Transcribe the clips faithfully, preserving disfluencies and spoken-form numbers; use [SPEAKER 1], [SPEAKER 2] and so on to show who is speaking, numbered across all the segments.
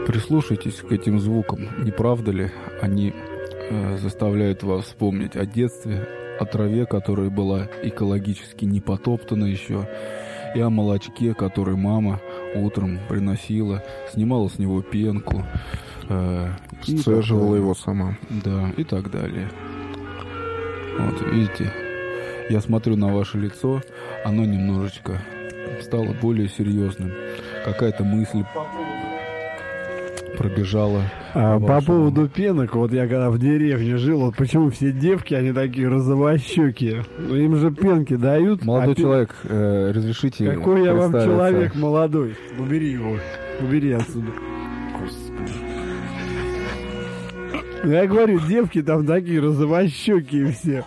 [SPEAKER 1] Прислушайтесь к этим звукам, не правда ли? Они э, заставляют вас вспомнить о детстве, о траве, которая была экологически не потоптана еще, и о молочке, который мама утром приносила, снимала с него пенку, э,
[SPEAKER 2] сцеживала его сама.
[SPEAKER 1] Да, и так далее. Вот, видите, я смотрю на ваше лицо, оно немножечко стало более серьезным. Какая-то мысль пробежала.
[SPEAKER 3] А, по поводу пенок, вот я когда в деревне жил, вот почему все девки, они такие розовощекие? Ну им же пенки дают.
[SPEAKER 1] Молодой
[SPEAKER 3] а
[SPEAKER 1] человек, э, разрешите
[SPEAKER 3] Какой я вам человек молодой? Убери его, убери отсюда. Я говорю, девки там такие розовощекие все.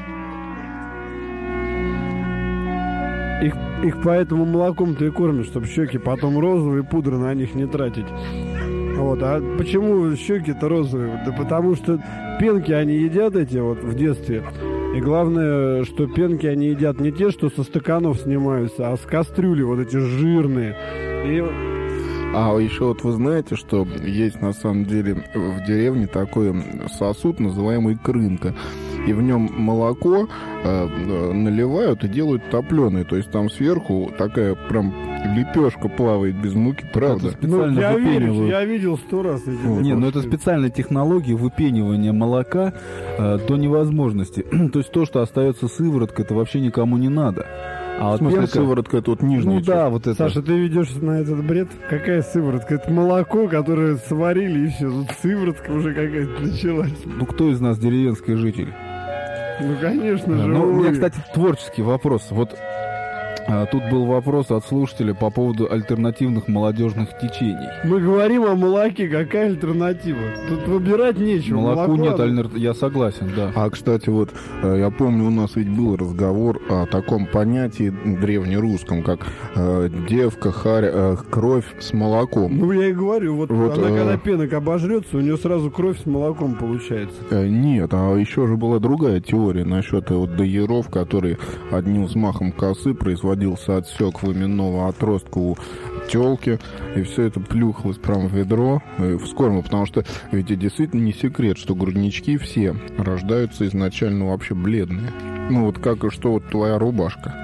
[SPEAKER 3] Их, их поэтому молоком-то и кормят, чтобы щеки потом розовые, пудры на них не тратить. Вот. А почему щеки-то розовые? Да потому что пенки они едят эти вот в детстве. И главное, что пенки они едят не те, что со стаканов снимаются, а с кастрюли, вот эти жирные. И...
[SPEAKER 2] А еще вот вы знаете, что есть на самом деле в деревне такой сосуд, называемый крынка. И в нем молоко э, наливают и делают топленое. То есть там сверху такая прям лепешка плавает без муки, правда?
[SPEAKER 3] Ну, я, верю, я видел сто раз эти.
[SPEAKER 1] Вот. Не, ну это специальная технология выпенивания молока э, до невозможности. То есть то, что остается сывороткой, это вообще никому не надо. А
[SPEAKER 2] в смысле,
[SPEAKER 1] пенка...
[SPEAKER 2] сыворотка это вот нижняя.
[SPEAKER 1] Ну часть. Да, вот это.
[SPEAKER 3] Саша, ты ведешь на этот бред? Какая сыворотка? Это молоко, которое сварили, и все. Тут сыворотка уже какая-то началась.
[SPEAKER 1] Ну кто из нас деревенский житель?
[SPEAKER 3] Ну, конечно же.
[SPEAKER 1] Ну, у меня, кстати, творческий вопрос. Вот а, тут был вопрос от слушателя по поводу альтернативных молодежных течений.
[SPEAKER 3] Мы говорим о молоке, какая альтернатива? Тут выбирать нечего.
[SPEAKER 1] Молоку Молоко, нет, альнер... я согласен, да.
[SPEAKER 2] А, кстати, вот я помню, у нас ведь был разговор о таком понятии древнерусском, как э, девка, харь, э, кровь с молоком.
[SPEAKER 3] Ну, я и говорю, вот,
[SPEAKER 2] вот
[SPEAKER 3] она,
[SPEAKER 2] э...
[SPEAKER 3] когда пенок обожрется, у нее сразу кровь с молоком получается.
[SPEAKER 2] Э, нет, а еще же была другая теория насчет вот дояров, которые одним взмахом косы производился отсек выменного отростка у телки, и все это плюхалось прямо в ведро, в скорму, потому что ведь действительно не секрет, что груднички все рождаются изначально вообще бледные. Ну вот как и что вот твоя рубашка.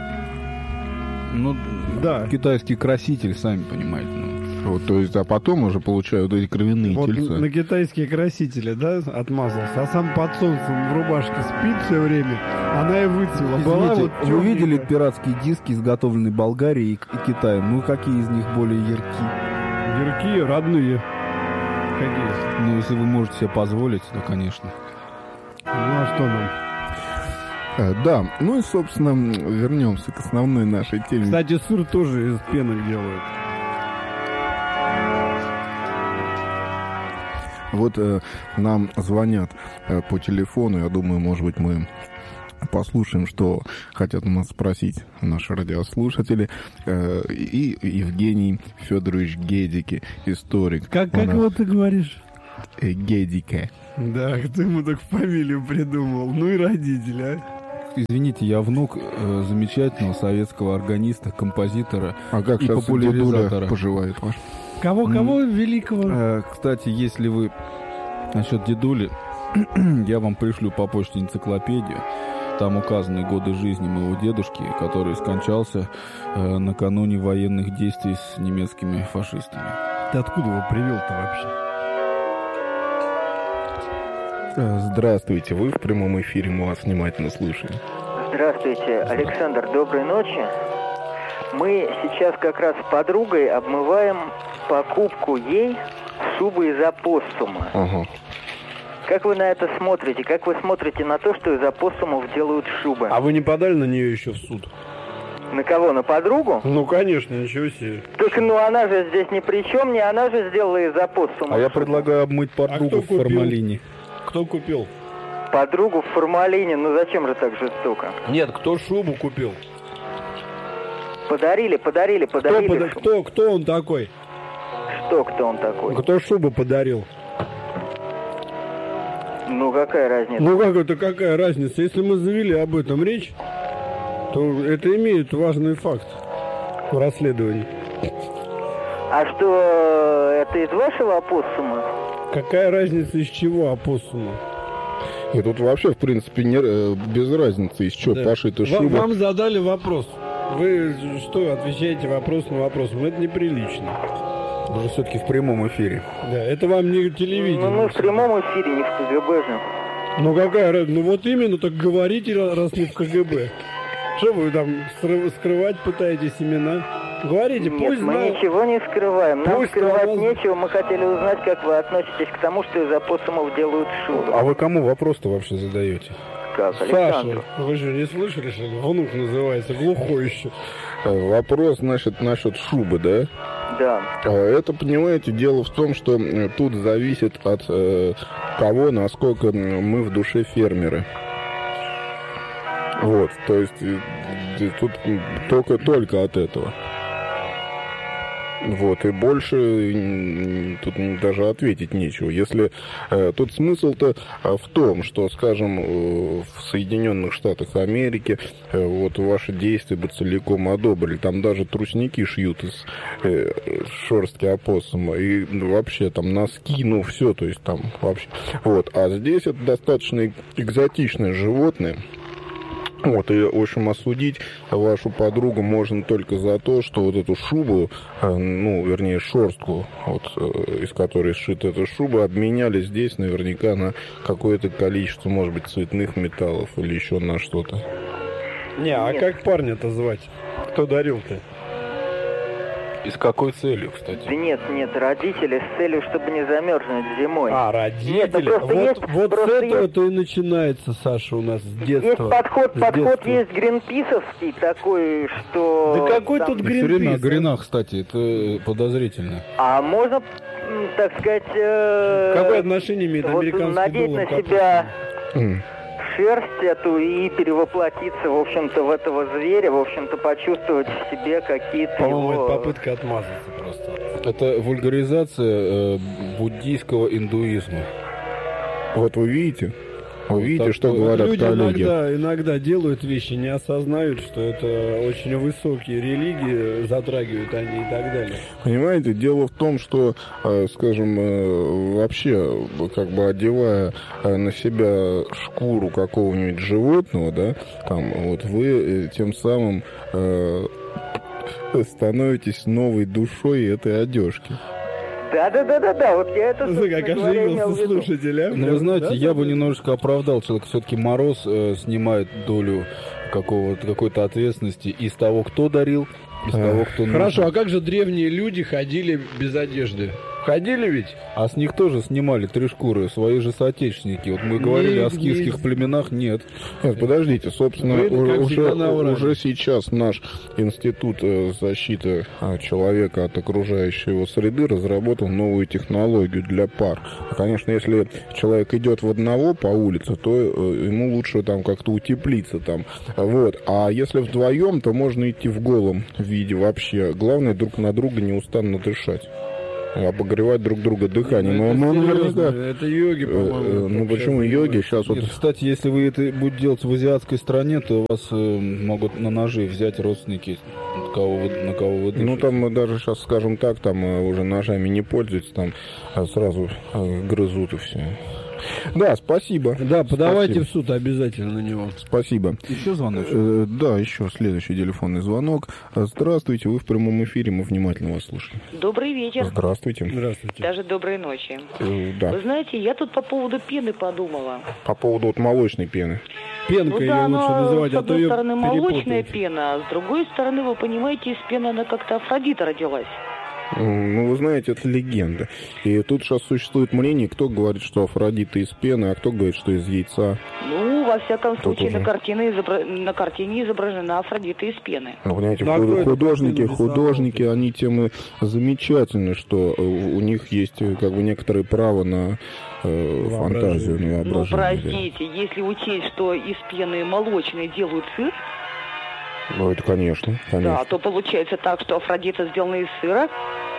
[SPEAKER 1] Ну да, китайский краситель, сами понимаете. Ну.
[SPEAKER 2] Вот, то есть, а потом уже получают эти кровяные
[SPEAKER 3] вот
[SPEAKER 2] тельца.
[SPEAKER 3] На китайские красители, да, отмазался, а сам под солнцем в рубашке спит все время, она и выцвела. Была вот
[SPEAKER 1] вы видели пиратские диски, изготовленные Болгарией и, и Китаем? Ну, какие из них более ярки?
[SPEAKER 3] Яркие, родные. Какие?
[SPEAKER 1] Ну, если вы можете себе позволить, то, конечно.
[SPEAKER 3] Ну, а что нам?
[SPEAKER 2] Да, ну и, собственно, вернемся к основной нашей теме.
[SPEAKER 3] Кстати, сыр тоже из пенок делают.
[SPEAKER 2] Вот э, нам звонят э, по телефону, я думаю, может быть, мы послушаем, что хотят нас спросить наши радиослушатели. Э, и Евгений Федорович Гедики, историк.
[SPEAKER 3] Как, как его ты говоришь?
[SPEAKER 2] Э, Гедике.
[SPEAKER 3] Да, кто ему так фамилию придумал? Ну и родители, а?
[SPEAKER 1] Извините, я внук э, замечательного советского органиста, композитора
[SPEAKER 2] а как
[SPEAKER 1] и популяризатора.
[SPEAKER 2] Поживает ваш?
[SPEAKER 3] Кого-кого mm. великого?
[SPEAKER 1] Э, кстати, если вы насчет дедули, я вам пришлю по почте энциклопедию. Там указаны годы жизни моего дедушки, который скончался э, накануне военных действий с немецкими фашистами.
[SPEAKER 3] Ты откуда его привел-то
[SPEAKER 2] вообще? Здравствуйте, вы в прямом эфире, мы вас внимательно слушаем.
[SPEAKER 4] Здравствуйте, Александр, доброй ночи. Мы сейчас как раз с подругой обмываем покупку ей шубы из опоссума.
[SPEAKER 2] Ага.
[SPEAKER 4] Как вы на это смотрите? Как вы смотрите на то, что из опоссумов делают шубы?
[SPEAKER 3] А вы не подали на нее еще в суд?
[SPEAKER 4] На кого? На подругу?
[SPEAKER 3] Ну, конечно, ничего себе.
[SPEAKER 4] Так, ну, она же здесь ни при чем, не она же сделала из опоссума.
[SPEAKER 1] А я предлагаю обмыть подругу а в формалине.
[SPEAKER 3] Кто купил?
[SPEAKER 4] Подругу в формалине? Ну, зачем же так жестоко?
[SPEAKER 3] Нет, кто шубу купил?
[SPEAKER 4] Подарили, подарили, подарили.
[SPEAKER 3] Кто, пода... кто, кто он такой?
[SPEAKER 4] Что, кто он такой?
[SPEAKER 3] Кто шубу подарил?
[SPEAKER 4] Ну, какая разница?
[SPEAKER 3] Ну, как это, какая разница? Если мы завели об этом речь, то это имеет важный факт в расследовании.
[SPEAKER 4] А что, это из вашего опоссума?
[SPEAKER 3] Какая разница, из чего опоссума?
[SPEAKER 2] И тут вообще, в принципе, не, без разницы, из чего
[SPEAKER 3] Да.
[SPEAKER 2] пошита
[SPEAKER 3] Вам,
[SPEAKER 2] шуба.
[SPEAKER 3] вам задали вопрос. Вы что, отвечаете вопрос на вопрос? Ну, это неприлично.
[SPEAKER 1] Уже все-таки в прямом эфире.
[SPEAKER 3] Да, это вам не телевидение.
[SPEAKER 4] Ну, мы в прямом эфире, не в КГБ же.
[SPEAKER 3] Ну, какая разница? Ну, вот именно, так говорите, раз не в КГБ. Что вы там скры- скрывать пытаетесь имена? Говорите,
[SPEAKER 4] Нет,
[SPEAKER 3] пусть
[SPEAKER 4] мы
[SPEAKER 3] знают.
[SPEAKER 4] ничего не скрываем. Нам
[SPEAKER 3] Пусть
[SPEAKER 4] скрывать
[SPEAKER 3] нас-
[SPEAKER 4] нечего. Мы хотели узнать, как вы относитесь к тому, что из опоссумов делают шубу.
[SPEAKER 1] А вы кому вопрос-то вообще задаете?
[SPEAKER 4] Как,
[SPEAKER 3] Саша,
[SPEAKER 4] Александр?
[SPEAKER 3] вы что, не слышали, что ли? Внук называется, глухой еще.
[SPEAKER 2] Э, Вопрос, значит, насчет шубы, да?
[SPEAKER 4] Да.
[SPEAKER 2] А Это, понимаете, дело в том, что э, тут зависит от э, того, насколько м, мы в душе фермеры. Вот, то есть э, э, тут м, только, только от этого. Вот, и больше м, тут м, даже ответить нечего. Если э, тут смысл-то э, в том, что, скажем, э, в Соединенных Штатах Америки э, вот ваши действия бы целиком одобрили. Там даже тростники шьют из э, шерстки опоссума. И ну, вообще там носки, ну все, то есть там вообще. Вот, а здесь это достаточно экзотичное животное. Вот, и, в общем, осудить вашу подругу можно только за то, что вот эту шубу, э, ну, вернее, шерстку, вот, э, из которой сшита эта шуба, обменяли здесь наверняка на какое-то количество, может быть, цветных металлов или еще на что-то.
[SPEAKER 3] Не, а
[SPEAKER 4] Нет.
[SPEAKER 3] как парня-то звать? Кто дарил-то?
[SPEAKER 1] И с какой целью, кстати?
[SPEAKER 4] Да нет, нет, родители с целью, чтобы не замерзнуть зимой.
[SPEAKER 3] А, родители.
[SPEAKER 4] Нет, ну просто
[SPEAKER 3] вот
[SPEAKER 4] есть-
[SPEAKER 3] вот
[SPEAKER 4] просто
[SPEAKER 3] с этого
[SPEAKER 4] есть-
[SPEAKER 3] то и начинается, Саша, у нас с детства.
[SPEAKER 4] Есть подход,
[SPEAKER 3] С
[SPEAKER 4] подход
[SPEAKER 3] детства.
[SPEAKER 4] есть гринписовский такой, что...
[SPEAKER 3] Да какой
[SPEAKER 4] там-
[SPEAKER 3] тут
[SPEAKER 1] Все время о
[SPEAKER 3] Гринпис, а?
[SPEAKER 1] гринах, кстати, это подозрительно.
[SPEAKER 4] А можно, м, так сказать... э,
[SPEAKER 3] Какое отношение имеет
[SPEAKER 4] вот
[SPEAKER 3] американский
[SPEAKER 4] надеть
[SPEAKER 3] доллар
[SPEAKER 4] на
[SPEAKER 3] к
[SPEAKER 4] себя
[SPEAKER 2] М.
[SPEAKER 4] шерсть эту и перевоплотиться, в общем-то, в этого зверя, в общем-то, почувствовать в себе какие-то
[SPEAKER 3] По-моему,
[SPEAKER 4] его...
[SPEAKER 3] это попытка отмазаться просто.
[SPEAKER 1] Это вульгаризация э, буддийского индуизма.
[SPEAKER 2] Вот вы видите? Вы
[SPEAKER 1] Вот
[SPEAKER 2] видите,
[SPEAKER 1] так
[SPEAKER 2] что
[SPEAKER 1] вот.
[SPEAKER 2] говорят
[SPEAKER 3] Люди
[SPEAKER 2] коллеги?
[SPEAKER 3] иногда, иногда делают вещи, не осознают, что это очень высокие религии, затрагивают они и так далее.
[SPEAKER 2] Понимаете, дело в том, что, э, скажем, э, вообще, как бы одевая э, на себя шкуру какого-нибудь животного, да, там, вот вы э, тем самым э, становитесь новой душой этой одежки.
[SPEAKER 4] Да-да-да-да-да, вот я это,
[SPEAKER 3] Ну,
[SPEAKER 4] собственно
[SPEAKER 3] как
[SPEAKER 4] говоря, имел в
[SPEAKER 3] оживился
[SPEAKER 4] виду.
[SPEAKER 3] слушатель, а?
[SPEAKER 1] Ну, вы знаете,
[SPEAKER 3] Да,
[SPEAKER 1] я
[SPEAKER 3] да,
[SPEAKER 1] бы
[SPEAKER 3] да.
[SPEAKER 1] немножечко оправдал человека. Все-таки Мороз э, снимает долю какого-то, какой-то ответственности из того, кто дарил, из того, кто нужен.
[SPEAKER 3] Хорошо, а как же древние люди ходили без одежды? Ходили ведь?
[SPEAKER 1] А с них тоже снимали три шкуры, свои же соотечественники. Вот мы говорили
[SPEAKER 3] Не-
[SPEAKER 1] о скифских
[SPEAKER 3] не-
[SPEAKER 1] племенах, нет.
[SPEAKER 2] Нет, подождите, собственно,
[SPEAKER 3] Вы,
[SPEAKER 2] у-
[SPEAKER 3] как
[SPEAKER 2] уже,
[SPEAKER 3] всегда, наврали.
[SPEAKER 2] уже сейчас наш институт э, защиты э, человека от окружающей его среды разработал новую технологию для пар. А, конечно, если человек идет в одного по улице, то э, ему лучше там как-то утеплиться там. Вот. А если вдвоем, то можно идти в голом виде вообще. Главное друг на друга неустанно дышать. Обогревать друг друга дыханием.
[SPEAKER 3] Ну,
[SPEAKER 2] Ну,
[SPEAKER 3] это
[SPEAKER 2] ну,
[SPEAKER 3] серьезно,
[SPEAKER 2] наверняка,
[SPEAKER 3] это йоги,
[SPEAKER 2] э,
[SPEAKER 3] по-моему.
[SPEAKER 2] э, ну
[SPEAKER 3] так
[SPEAKER 2] почему
[SPEAKER 3] сейчас
[SPEAKER 2] йоги?
[SPEAKER 3] занимаются.
[SPEAKER 2] Сейчас вот...
[SPEAKER 1] Нет, кстати, если вы это будете делать в азиатской стране, то вас э, могут на ножи взять родственники, на кого вы, на кого вы дышите.
[SPEAKER 2] Ну, там мы даже сейчас, скажем так, там э, уже ножами не пользуются, там а сразу э, грызут и все. Да, спасибо.
[SPEAKER 3] Да, подавайте
[SPEAKER 2] Спасибо.
[SPEAKER 3] в суд обязательно на него.
[SPEAKER 2] Спасибо.
[SPEAKER 1] Еще звоночек?
[SPEAKER 2] Э, да, еще следующий телефонный звонок. Здравствуйте, вы в прямом эфире, мы внимательно вас слушаем.
[SPEAKER 5] Добрый вечер.
[SPEAKER 2] Здравствуйте.
[SPEAKER 3] Здравствуйте.
[SPEAKER 5] Даже доброй ночи.
[SPEAKER 2] Э, да,
[SPEAKER 5] Вы знаете, я тут по поводу пены подумала.
[SPEAKER 2] по поводу вот молочной пены.
[SPEAKER 3] Пенка
[SPEAKER 5] Ну
[SPEAKER 3] ее
[SPEAKER 5] да,
[SPEAKER 3] лучше
[SPEAKER 5] она,
[SPEAKER 3] называть,
[SPEAKER 5] с
[SPEAKER 3] а то
[SPEAKER 5] одной
[SPEAKER 3] ее
[SPEAKER 5] стороны, молочная
[SPEAKER 3] перепутают.
[SPEAKER 5] пена, а с другой стороны, вы понимаете, из пены она как-то Афродита родилась.
[SPEAKER 2] М, Ну, вы знаете, это легенда. И тут сейчас существует мнение, кто говорит, что Афродита из пены, а кто говорит, что из яйца.
[SPEAKER 5] Ну, во всяком
[SPEAKER 2] Тут
[SPEAKER 5] случае,
[SPEAKER 2] уже.
[SPEAKER 5] на картине, изобра- на картине изображена Афродита из пены.
[SPEAKER 2] Ну, понимаете,
[SPEAKER 3] Ну, а
[SPEAKER 2] худ-
[SPEAKER 3] кто эту
[SPEAKER 2] художники,
[SPEAKER 3] картину рисовал?
[SPEAKER 2] художники, они тем и замечательны, что э, у них есть э, как бы некоторое право на э, фантазию, на
[SPEAKER 5] Ну,
[SPEAKER 2] воображение. да.
[SPEAKER 5] простите, если учесть, что из пены молочной делают сыр,
[SPEAKER 2] Ну, это конечно,
[SPEAKER 5] да,
[SPEAKER 2] конечно.
[SPEAKER 5] то получается так, что Афродита сделана из сыра.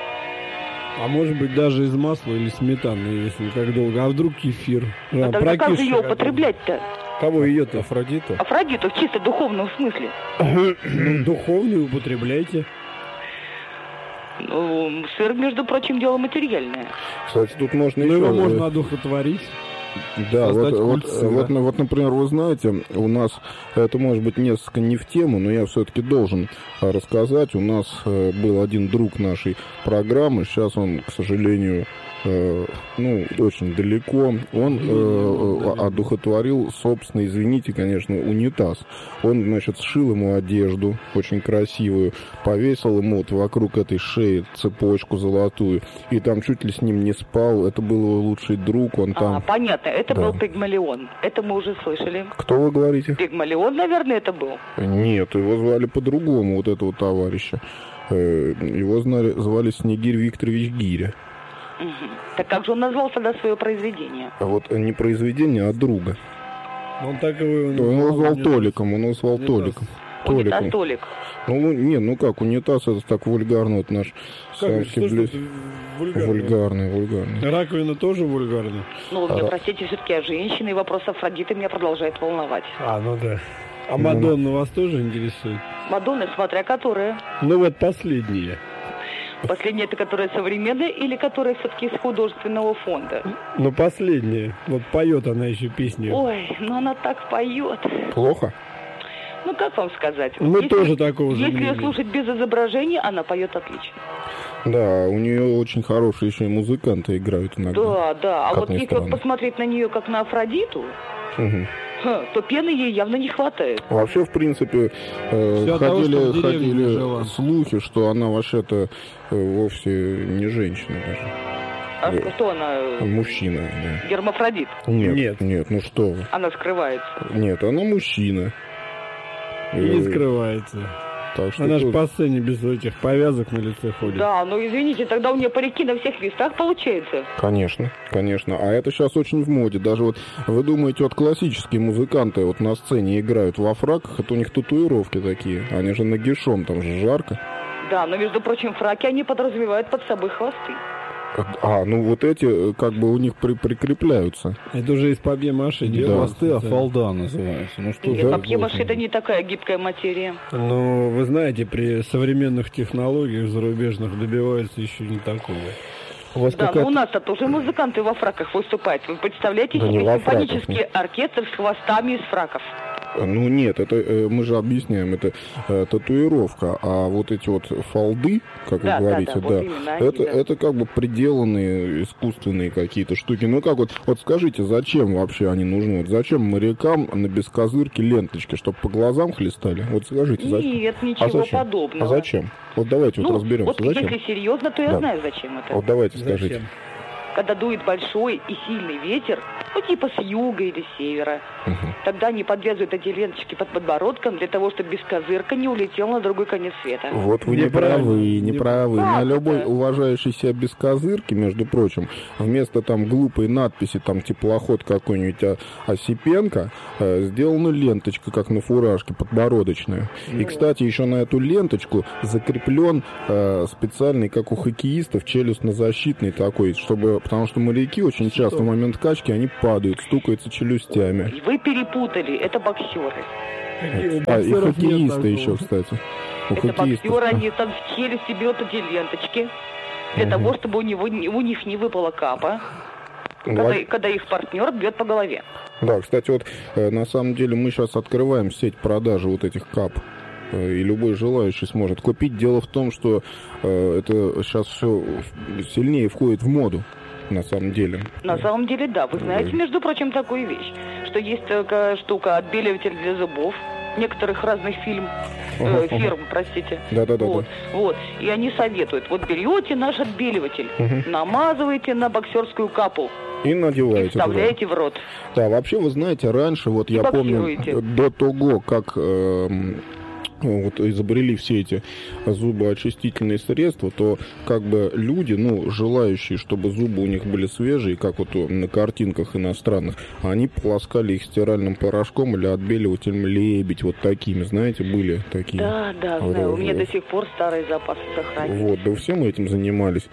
[SPEAKER 3] А может быть даже из масла или сметаны, если как долго. А вдруг кефир?
[SPEAKER 5] А
[SPEAKER 3] А,
[SPEAKER 5] тогда как же
[SPEAKER 3] прокисший
[SPEAKER 5] ее
[SPEAKER 3] какой-то.
[SPEAKER 5] употреблять-то?
[SPEAKER 3] Кого ее-то?
[SPEAKER 1] Афродита?
[SPEAKER 5] Афродиту в чисто духовном смысле.
[SPEAKER 3] Ну, духовный употребляйте.
[SPEAKER 5] Ну, сыр, между прочим, дело материальное.
[SPEAKER 2] Кстати, тут можно
[SPEAKER 3] Ну,
[SPEAKER 2] еще...
[SPEAKER 3] его можно одухотворить.
[SPEAKER 2] Да, вот,
[SPEAKER 1] создать
[SPEAKER 2] вот,
[SPEAKER 1] культ сыра.
[SPEAKER 2] вот, вот, например, вы знаете, у нас, это может быть несколько не в тему, но я все-таки должен а, рассказать. У нас а, был один друг нашей программы, сейчас он, к сожалению, э, ну, очень далеко. Он э, одухотворил, собственно, извините, конечно, унитаз. Он, значит, сшил ему одежду очень красивую, повесил ему вот вокруг этой шеи цепочку золотую, и там чуть ли с ним не спал. Это был его лучший друг, он там...
[SPEAKER 5] А, понятно, это
[SPEAKER 2] Да.
[SPEAKER 5] был Пигмалион. Это мы уже слышали.
[SPEAKER 2] Кто вы говорите?
[SPEAKER 5] Пигмалион, наверное, это был.
[SPEAKER 2] Нет, его звали по-другому, вот этого товарища. Э, Его знали, звали Снегирь Викторович Гиря.
[SPEAKER 5] Мгм. Так как же он назвал тогда свое произведение?
[SPEAKER 2] А вот не произведение, а друга.
[SPEAKER 3] Он так его...
[SPEAKER 2] Он его звал Толиком, он его звал
[SPEAKER 3] Унитаз.
[SPEAKER 2] Толиком.
[SPEAKER 5] Унитаз
[SPEAKER 2] Толиком.
[SPEAKER 5] Толик.
[SPEAKER 2] Ну, не, ну как, унитаз, это так вульгарно, вот наш
[SPEAKER 3] Как,
[SPEAKER 2] самский
[SPEAKER 3] что ж
[SPEAKER 2] близ...
[SPEAKER 3] тут вульгарно?
[SPEAKER 2] Вульгарный, вульгарный.
[SPEAKER 3] Раковина тоже вульгарна?
[SPEAKER 5] Ну, вы меня
[SPEAKER 2] А-
[SPEAKER 5] простите, все-таки я женщина, и вопрос Афродиты меня продолжает волновать.
[SPEAKER 3] А, ну да. А
[SPEAKER 2] Ну.
[SPEAKER 3] Мадонна вас тоже интересует?
[SPEAKER 5] Мадонна, смотря которая.
[SPEAKER 3] Ну вот последняя.
[SPEAKER 5] Последняя, это которая современная или которая все-таки из художественного фонда?
[SPEAKER 3] Ну последняя. Вот поет она еще песню.
[SPEAKER 5] Ой, ну она так поет.
[SPEAKER 2] Плохо?
[SPEAKER 5] Ну, как вам сказать?
[SPEAKER 3] Мы
[SPEAKER 5] Если-
[SPEAKER 3] тоже такого же
[SPEAKER 5] Если ее
[SPEAKER 3] мнения.
[SPEAKER 5] слушать без изображения, она поет отлично.
[SPEAKER 2] Да, у нее очень хорошие еще и музыканты играют иногда.
[SPEAKER 5] Да, да. А
[SPEAKER 2] Как
[SPEAKER 5] вот
[SPEAKER 2] ни
[SPEAKER 5] если
[SPEAKER 2] странно.
[SPEAKER 5] вот посмотреть на нее как на Афродиту,
[SPEAKER 2] Мгм.
[SPEAKER 5] ха, то пены ей явно не хватает.
[SPEAKER 2] Вообще, в принципе, э,
[SPEAKER 3] Всё от того,
[SPEAKER 2] ходили,
[SPEAKER 3] что в деревне
[SPEAKER 2] ходили
[SPEAKER 3] жила.
[SPEAKER 2] слухи, что она вообще-то э, вовсе не женщина даже.
[SPEAKER 5] А
[SPEAKER 2] Да.
[SPEAKER 5] что она? э,
[SPEAKER 2] Мужчина, да.
[SPEAKER 5] Гермафродит.
[SPEAKER 2] Нет,
[SPEAKER 3] Нет.
[SPEAKER 2] нет, ну что вы.
[SPEAKER 5] Она скрывается.
[SPEAKER 2] Нет, она мужчина.
[SPEAKER 3] И не
[SPEAKER 2] Э,
[SPEAKER 3] скрывается.
[SPEAKER 2] Так что
[SPEAKER 3] Она же
[SPEAKER 2] тут-
[SPEAKER 3] по сцене без этих повязок на лице ходит.
[SPEAKER 5] Да, ну извините, тогда у нее парики на всех местах получается.
[SPEAKER 2] Конечно, конечно. А это сейчас очень в моде. Даже вот вы думаете, вот классические музыканты вот на сцене играют во фраках, это у них татуировки такие. Они же нагишом, там же жарко.
[SPEAKER 5] Да, но между прочим, фраки они подразумевают под собой хвосты.
[SPEAKER 2] А, ну вот эти э, как бы у них при- прикрепляются.
[SPEAKER 3] Это уже из папье-маше
[SPEAKER 1] Не
[SPEAKER 3] дело.
[SPEAKER 1] хвосты, а фалда называется. Ну что
[SPEAKER 5] Нет,
[SPEAKER 1] за
[SPEAKER 5] папье-маше
[SPEAKER 1] любовь?
[SPEAKER 5] это не такая гибкая материя.
[SPEAKER 3] Ну, вы знаете, при современных технологиях зарубежных добиваются еще не такого.
[SPEAKER 2] У вас
[SPEAKER 5] Да,
[SPEAKER 2] какая-то-
[SPEAKER 5] но у нас-то тоже музыканты во фраках выступают. Вы представляете
[SPEAKER 2] Да не
[SPEAKER 5] себе
[SPEAKER 2] во фраках,
[SPEAKER 5] симфонический оркестр с хвостами из фраков?
[SPEAKER 2] Ну нет, это э, мы же объясняем, это э, татуировка, а вот эти вот фолды, как
[SPEAKER 5] Да,
[SPEAKER 2] вы
[SPEAKER 5] да,
[SPEAKER 2] говорите,
[SPEAKER 5] да, вот именно они,
[SPEAKER 2] это,
[SPEAKER 5] да.
[SPEAKER 2] это как бы приделанные искусственные какие-то штуки. Ну как вот, вот скажите, зачем вообще они нужны? Вот зачем морякам на бескозырке ленточки, чтобы по глазам хлестали? Вот скажите, зачем?
[SPEAKER 5] Нет, ничего
[SPEAKER 2] а зачем?
[SPEAKER 5] подобного.
[SPEAKER 2] А зачем? Вот давайте вот
[SPEAKER 5] Ну,
[SPEAKER 2] разберемся.
[SPEAKER 5] вот
[SPEAKER 2] Зачем?
[SPEAKER 5] если серьезно, то я
[SPEAKER 2] Да.
[SPEAKER 5] знаю, зачем это.
[SPEAKER 2] Вот давайте скажите.
[SPEAKER 3] Зачем?
[SPEAKER 5] Когда дует большой и сильный ветер, ну типа с юга или с севера,
[SPEAKER 2] Мгм.
[SPEAKER 5] тогда они подвязывают эти ленточки под подбородком для того, чтобы бескозырка не улетел на другой конец света.
[SPEAKER 2] Вот вы не
[SPEAKER 3] Неправильно.
[SPEAKER 2] правы, не
[SPEAKER 3] Не-
[SPEAKER 2] правы.
[SPEAKER 5] Как
[SPEAKER 2] На
[SPEAKER 5] это?
[SPEAKER 2] любой уважающей себя бескозырке, между прочим, вместо там глупой надписи, там теплоход какой-нибудь а, Осипенко, э, сделана ленточка, как на фуражке, подбородочная. И, кстати, еще на эту ленточку закреплен э, специальный, как у хоккеистов, челюстно-защитный такой, чтобы, потому что моряки очень часто в момент качки, они падают, стукаются челюстями.
[SPEAKER 5] Вы перепутали, это боксеры.
[SPEAKER 3] Какие- у
[SPEAKER 2] А, и
[SPEAKER 3] боксеров нет
[SPEAKER 2] хоккеисты
[SPEAKER 3] такого.
[SPEAKER 2] еще, кстати. У
[SPEAKER 5] Это
[SPEAKER 2] хоккеистов.
[SPEAKER 5] боксеры, они там в челюсти берут эти ленточки для
[SPEAKER 2] Мгм.
[SPEAKER 5] того, чтобы у, него, у них не выпала капа, когда,
[SPEAKER 2] Во-
[SPEAKER 5] когда их партнер бьет по голове.
[SPEAKER 2] Да, кстати, вот э, на самом деле мы сейчас открываем сеть продажи вот этих кап. Э, И любой желающий сможет купить. Дело в том, что э, это сейчас все сильнее входит в моду, на самом деле.
[SPEAKER 5] На самом деле, да. Вы знаете, между прочим, такую вещь, что есть такая штука отбеливатель для зубов некоторых разных фильм, э,
[SPEAKER 2] Ага, ага.
[SPEAKER 5] фирм, простите.
[SPEAKER 2] Да-да-да.
[SPEAKER 5] Вот, вот. И они советуют, вот берете наш отбеливатель,
[SPEAKER 2] Мгм.
[SPEAKER 5] намазываете на боксерскую капу
[SPEAKER 2] И
[SPEAKER 5] и
[SPEAKER 2] надеваете туда.
[SPEAKER 5] вставляете в рот.
[SPEAKER 2] Да, вообще, вы знаете, раньше, вот
[SPEAKER 5] И
[SPEAKER 2] я помню,
[SPEAKER 5] боксируете.
[SPEAKER 2] до того, как эм, вот изобрели все эти зубоочистительные средства, то как бы люди, ну, желающие, чтобы зубы у них были свежие, как вот на картинках иностранных, они полоскали их стиральным порошком или отбеливателем лебедь, вот такими, знаете, были такие.
[SPEAKER 5] Да, да,
[SPEAKER 2] Вот,
[SPEAKER 5] знаю. У
[SPEAKER 2] вот,
[SPEAKER 5] меня
[SPEAKER 2] вот.
[SPEAKER 5] до сих пор старые запасы сохранились.
[SPEAKER 2] Вот, да все мы этим занимались.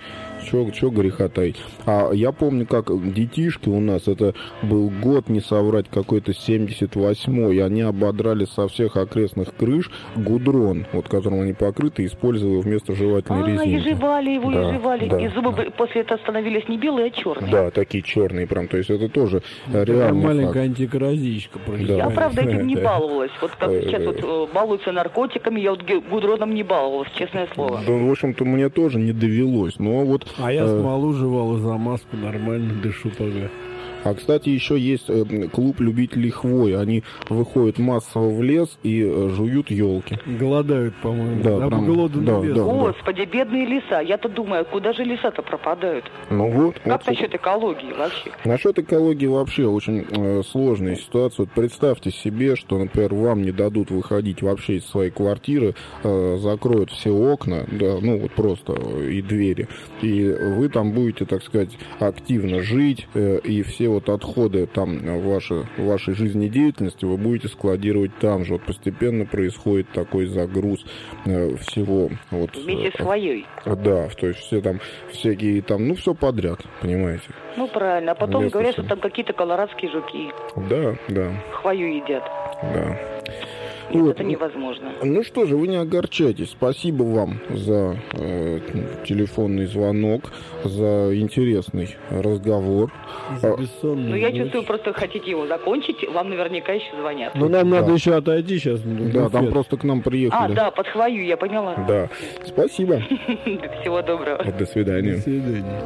[SPEAKER 2] Чего греха таить. А я помню, как детишки у нас, это был год, не соврать, какой-то семьдесят восьмой, и они ободрали со всех окрестных крыш гудрон, вот которым они покрыты, используя его вместо жевательной
[SPEAKER 5] а,
[SPEAKER 2] резинки.
[SPEAKER 5] и жевали его,
[SPEAKER 2] да,
[SPEAKER 5] и жевали.
[SPEAKER 2] да,
[SPEAKER 5] и зубы
[SPEAKER 2] да.
[SPEAKER 5] после этого становились не белые, а черные.
[SPEAKER 2] Да, такие черные прям. То есть это тоже
[SPEAKER 3] это
[SPEAKER 2] реальный
[SPEAKER 3] маленькая
[SPEAKER 2] факт.
[SPEAKER 3] антикоррозичка.
[SPEAKER 2] Да.
[SPEAKER 5] Я, правда, этим не баловалась. Вот как сейчас вот балуются наркотиками, я вот гудроном не баловалась, честное слово.
[SPEAKER 2] Да, в общем-то, мне тоже не довелось. Но вот,
[SPEAKER 3] А я
[SPEAKER 2] э,
[SPEAKER 3] смолу жевал и замазку, нормально дышу пока.
[SPEAKER 2] А, кстати, еще есть э, клуб любителей хвои. Они выходят массово в лес и э, жуют елки.
[SPEAKER 3] Голодают, по-моему.
[SPEAKER 2] Да, прям,
[SPEAKER 3] Обглоданный
[SPEAKER 2] да,
[SPEAKER 3] лес.
[SPEAKER 2] да.
[SPEAKER 5] Господи, бедные леса. Я-то думаю, куда же леса-то пропадают?
[SPEAKER 2] Ну вот.
[SPEAKER 5] Как
[SPEAKER 2] вот,
[SPEAKER 5] насчет экологии вообще?
[SPEAKER 2] Насчет экологии вообще очень э, сложная ситуация. Вот представьте себе, что, например, вам не дадут выходить вообще из своей квартиры, э, закроют все окна, да, ну вот просто э, и двери, и вы там будете, так сказать, активно жить, э, и все вот отходы там ваши, вашей жизнедеятельности вы будете складировать там же. Вот постепенно происходит такой загруз э, всего. Вот,
[SPEAKER 5] Вместе с хвоей.
[SPEAKER 2] э, да, то есть все там, всякие там, ну все подряд, понимаете.
[SPEAKER 5] Ну правильно. А потом
[SPEAKER 2] Вместо
[SPEAKER 5] говорят,
[SPEAKER 2] всего.
[SPEAKER 5] что там какие-то колорадские жуки
[SPEAKER 2] Да, да,
[SPEAKER 5] хвою едят.
[SPEAKER 2] да.
[SPEAKER 5] Нет,
[SPEAKER 2] Вот.
[SPEAKER 5] это невозможно.
[SPEAKER 2] Ну что же, вы не огорчайтесь. Спасибо вам за э, телефонный звонок, за интересный разговор.
[SPEAKER 3] За
[SPEAKER 2] А,
[SPEAKER 3] бессонную
[SPEAKER 5] Ну, я
[SPEAKER 3] ночь.
[SPEAKER 5] чувствую, просто хотите его закончить, вам наверняка еще звонят.
[SPEAKER 3] Ну, нам
[SPEAKER 2] Да.
[SPEAKER 3] надо еще отойти сейчас. на
[SPEAKER 2] да, там
[SPEAKER 3] буфет.
[SPEAKER 2] просто к нам
[SPEAKER 5] А,
[SPEAKER 2] приехали.
[SPEAKER 5] да, под хвою, я поняла.
[SPEAKER 2] Да. Спасибо.
[SPEAKER 5] Всего доброго.
[SPEAKER 2] До
[SPEAKER 3] До
[SPEAKER 2] свидания.
[SPEAKER 3] свидания.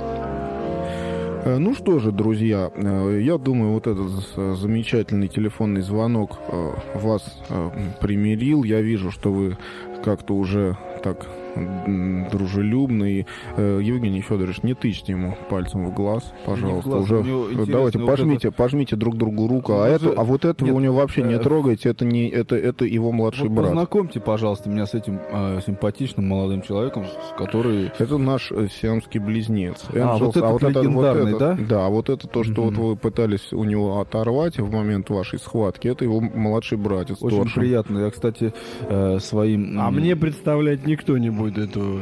[SPEAKER 2] Э, Ну что же, друзья, э, я думаю, вот этот э, замечательный телефонный звонок э, вас э, примирил. Я вижу, что вы как-то уже так м, дружелюбно. И, э, Евгений Федорович, не тычьте ему пальцем в глаз, пожалуйста.
[SPEAKER 1] глаз,
[SPEAKER 2] Уже
[SPEAKER 1] у него
[SPEAKER 2] э,
[SPEAKER 1] интересно,
[SPEAKER 2] давайте
[SPEAKER 1] вот
[SPEAKER 2] пожмите,
[SPEAKER 1] это-
[SPEAKER 2] пожмите друг другу руку.
[SPEAKER 1] Ну,
[SPEAKER 2] А, это,
[SPEAKER 1] же-
[SPEAKER 2] а вот этого
[SPEAKER 1] Нет,
[SPEAKER 2] у него вообще не
[SPEAKER 1] э,
[SPEAKER 2] трогайте. Это не это, это его младший
[SPEAKER 1] Вот
[SPEAKER 2] брат.
[SPEAKER 1] познакомьте, пожалуйста, меня с этим э, симпатичным молодым человеком, с- который...
[SPEAKER 2] Это наш э, сиамский близнец.
[SPEAKER 1] А, вот
[SPEAKER 2] Angels.
[SPEAKER 1] этот легендарный,
[SPEAKER 2] это,
[SPEAKER 1] да?
[SPEAKER 2] Да, вот это то, что
[SPEAKER 1] Мгм.
[SPEAKER 2] вот вы пытались у него оторвать в момент вашей схватки, это его младший братец.
[SPEAKER 1] Очень
[SPEAKER 2] Торшин.
[SPEAKER 1] приятно. Я, кстати, э, своим...
[SPEAKER 3] А
[SPEAKER 1] м,
[SPEAKER 3] мне представлять никто не будет этого.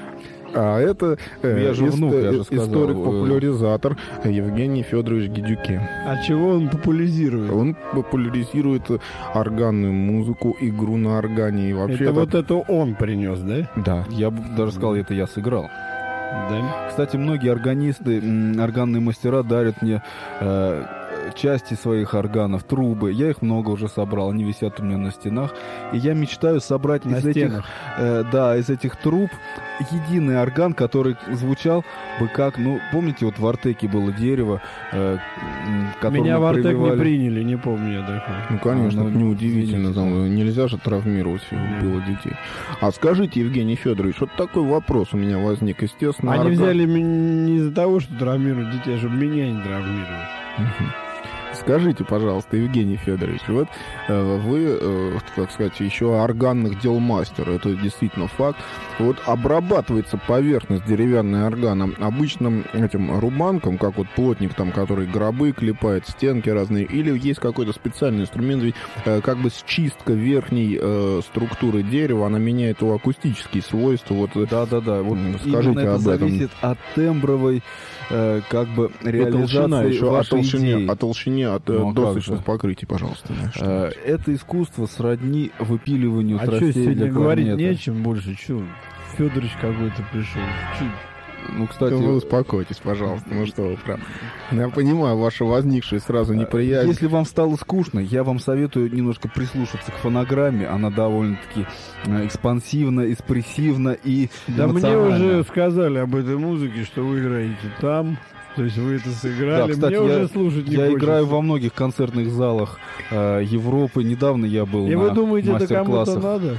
[SPEAKER 2] А это э,
[SPEAKER 1] Я же
[SPEAKER 2] ист-
[SPEAKER 1] внук, я же
[SPEAKER 2] э,
[SPEAKER 1] сказал.
[SPEAKER 2] историк-популяризатор Евгений Федорович Гидюке.
[SPEAKER 3] А чего он популяризирует?
[SPEAKER 2] Он популяризирует органную музыку, игру на органе и вообще...
[SPEAKER 3] Это вот это он принес, да?
[SPEAKER 2] Да.
[SPEAKER 1] Я бы даже сказал, это я сыграл.
[SPEAKER 3] Да.
[SPEAKER 1] Кстати, многие органисты, м, органные мастера дарят мне э, части своих органов, трубы. Я их много уже собрал, они висят у меня на стенах. И я мечтаю собрать
[SPEAKER 3] На
[SPEAKER 1] из этих,
[SPEAKER 3] стенах.
[SPEAKER 1] э, да, из этих труб единый орган, который звучал бы как, ну, помните, вот в Артеке было дерево, э, м, которому
[SPEAKER 3] Меня в Артек не
[SPEAKER 1] прививали-
[SPEAKER 3] приняли, не помню я такого.
[SPEAKER 2] Ну, конечно,
[SPEAKER 1] А, ну,
[SPEAKER 2] это неудивительно.
[SPEAKER 1] извините,
[SPEAKER 2] Там, нельзя же травмировать было детей. А скажите, Евгений Федорович, вот такой вопрос у меня возник. Естественно,
[SPEAKER 3] Они
[SPEAKER 2] орган-
[SPEAKER 3] взяли меня не из-за того, что травмируют детей, а чтобы меня не травмировать.
[SPEAKER 2] Мгм. Скажите, пожалуйста, Евгений Федорович, вот э, вы, э, так сказать, еще органных дел мастер, это действительно факт. Вот обрабатывается поверхность деревянной органом обычным этим рубанком, как вот плотник там, который гробы клепает, стенки разные, или есть какой-то специальный инструмент, ведь э, как бы счистка верхней э, структуры дерева, она меняет его акустические свойства. Вот, э,
[SPEAKER 1] Да-да-да, вот
[SPEAKER 2] М,
[SPEAKER 1] именно
[SPEAKER 2] скажите
[SPEAKER 1] это
[SPEAKER 2] об этом.
[SPEAKER 1] зависит от тембровой, э, как бы,
[SPEAKER 2] и толщина
[SPEAKER 1] реализации
[SPEAKER 2] еще, о
[SPEAKER 1] вашей
[SPEAKER 2] толщине,
[SPEAKER 1] идеи.
[SPEAKER 2] о толщине, от э,
[SPEAKER 1] Ну, а как
[SPEAKER 2] досочных
[SPEAKER 1] же?
[SPEAKER 2] покрытий, пожалуйста. да, что-
[SPEAKER 1] Э, Это искусство сродни выпиливанию
[SPEAKER 3] А что,
[SPEAKER 1] тростей
[SPEAKER 3] сегодня
[SPEAKER 1] для
[SPEAKER 3] говорить
[SPEAKER 1] кларнета.
[SPEAKER 3] нечем больше? Что? Федорович какой-то пришел. Чё?
[SPEAKER 1] Ну, кстати,
[SPEAKER 2] Да вы успокойтесь, пожалуйста. Ну что вы, прям. Я понимаю вашу возникшую сразу неприязнь.
[SPEAKER 1] если вам стало скучно, я вам советую немножко прислушаться к фонограмме. Она довольно-таки э, экспансивна, экспрессивна и
[SPEAKER 3] Да мне
[SPEAKER 1] эмоциональна.
[SPEAKER 3] уже сказали об этой музыке, что вы играете там. То есть вы это сыграли.
[SPEAKER 1] Да, кстати,
[SPEAKER 3] мне
[SPEAKER 1] я,
[SPEAKER 3] уже слушать не
[SPEAKER 1] я
[SPEAKER 3] хочется.
[SPEAKER 1] играю во многих концертных залах э, Европы. Недавно я был
[SPEAKER 3] И
[SPEAKER 1] на
[SPEAKER 3] вы думаете, это кому-то
[SPEAKER 1] мастер-классах.
[SPEAKER 3] надо?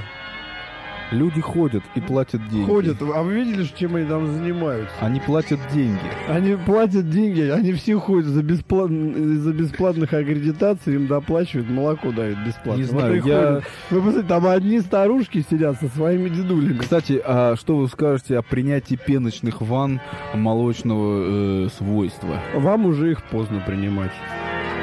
[SPEAKER 1] Люди ходят и платят деньги.
[SPEAKER 3] Ходят. А вы видели, чем они там занимаются?
[SPEAKER 1] Они платят деньги.
[SPEAKER 3] Они платят деньги, они все ходят за, бесплат... за бесплатных аккредитаций, им доплачивают, молоко дают бесплатно.
[SPEAKER 1] Не
[SPEAKER 3] Вот
[SPEAKER 1] знаю,
[SPEAKER 3] и
[SPEAKER 1] я...
[SPEAKER 3] ходят. Вы посмотрите, там одни старушки сидят со своими дедулями.
[SPEAKER 1] Кстати, а что вы скажете о принятии пеночных ванн молочного э, свойства?
[SPEAKER 3] Вам уже их поздно принимать.